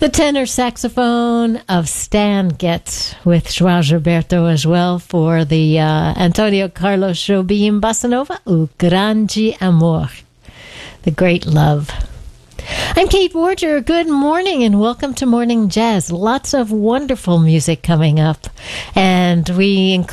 The tenor saxophone of Stan Getz with João Gilberto as well for the Antonio Carlos Jobim Bossa Nova, O Grande Amor, the great love. I'm Kate Borger. Good morning and welcome to Morning Jazz. Lots of wonderful music coming up. And we